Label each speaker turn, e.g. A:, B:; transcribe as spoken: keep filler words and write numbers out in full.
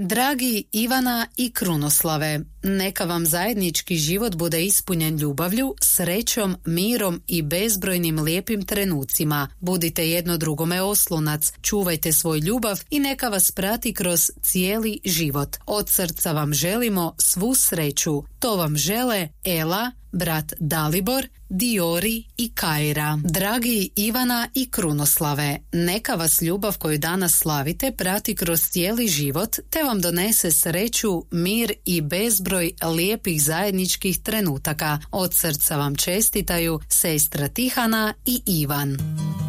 A: Dragi Ivana i Krunoslave, neka vam zajednički život bude ispunjen ljubavlju, srećom, mirom i bezbrojnim lijepim trenucima. Budite jedno drugome oslonac, čuvajte svoj ljubav i neka vas prati kroz cijeli život. Od srca vam želimo svu sreću. To vam žele Ela, brat Dalibor, Diori i Kaira. Dragi Ivana i Krunoslave, neka vas ljubav koju danas slavite prati kroz cijeli život, te vam donese sreću, mir i bezbroj lijepih zajedničkih trenutaka. Od srca vam čestitaju sestra Tihana i Ivan.